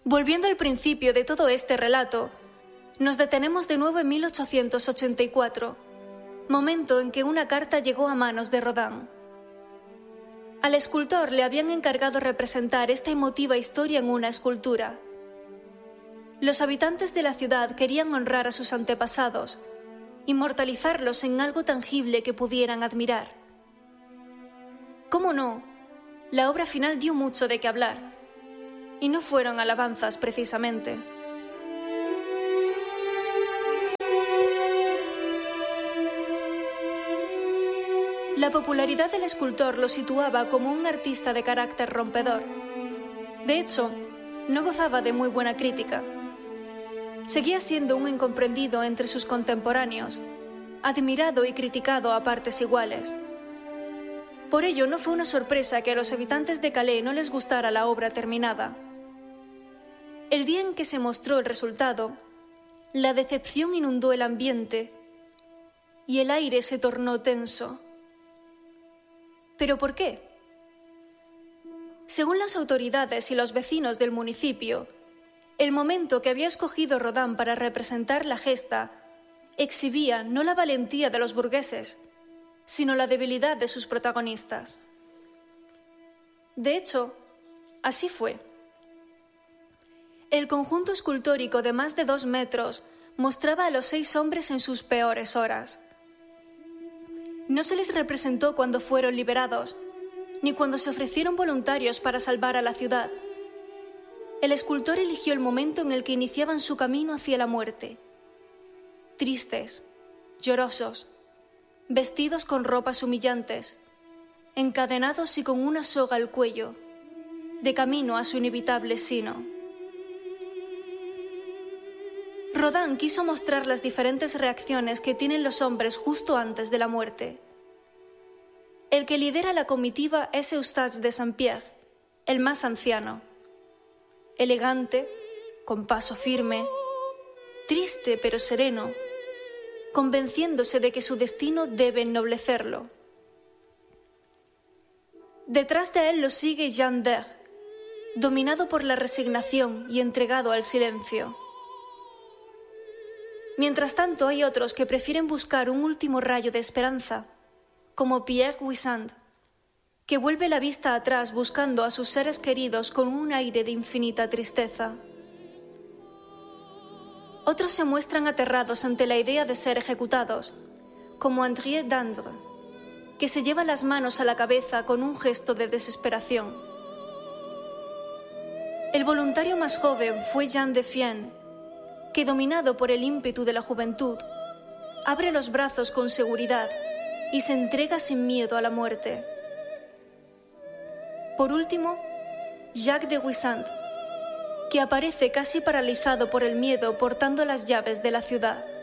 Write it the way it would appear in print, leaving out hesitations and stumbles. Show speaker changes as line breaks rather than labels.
Volviendo al principio de todo este relato, nos detenemos de nuevo en 1884, momento en que una carta llegó a manos de Rodin. Al escultor le habían encargado representar esta emotiva historia en una escultura. Los habitantes de la ciudad querían honrar a sus antepasados, inmortalizarlos en algo tangible que pudieran admirar. ¿Cómo no? La obra final dio mucho de qué hablar, y no fueron alabanzas precisamente. La popularidad del escultor lo situaba como un artista de carácter rompedor. De hecho, no gozaba de muy buena crítica. Seguía siendo un incomprendido entre sus contemporáneos, admirado y criticado a partes iguales. Por ello, no fue una sorpresa que a los habitantes de Calais no les gustara la obra terminada. El día en que se mostró el resultado, la decepción inundó el ambiente y el aire se tornó tenso. ¿Pero por qué? Según las autoridades y los vecinos del municipio, el momento que había escogido Rodin para representar la gesta exhibía no la valentía de los burgueses, sino la debilidad de sus protagonistas. De hecho, así fue. El conjunto escultórico de más de 2 metros mostraba a los 6 hombres en sus peores horas. No se les representó cuando fueron liberados, ni cuando se ofrecieron voluntarios para salvar a la ciudad. El escultor eligió el momento en el que iniciaban su camino hacia la muerte. Tristes, llorosos, vestidos con ropas humillantes, encadenados y con una soga al cuello, de camino a su inevitable sino. Rodin quiso mostrar las diferentes reacciones que tienen los hombres justo antes de la muerte. El que lidera la comitiva es Eustache de Saint-Pierre, el más anciano. Elegante, con paso firme, triste pero sereno, convenciéndose de que su destino debe ennoblecerlo. Detrás de él lo sigue Jeanne d'Arc, dominado por la resignación y entregado al silencio. Mientras tanto, hay otros que prefieren buscar un último rayo de esperanza, como Pierre Guisand, que vuelve la vista atrás buscando a sus seres queridos con un aire de infinita tristeza. Otros se muestran aterrados ante la idea de ser ejecutados, como André Dandre, que se lleva las manos a la cabeza con un gesto de desesperación. El voluntario más joven fue Jean Defienne, que, dominado por el ímpetu de la juventud, abre los brazos con seguridad y se entrega sin miedo a la muerte. Por último, Jacques de Guisand, que aparece casi paralizado por el miedo portando las llaves de la ciudad.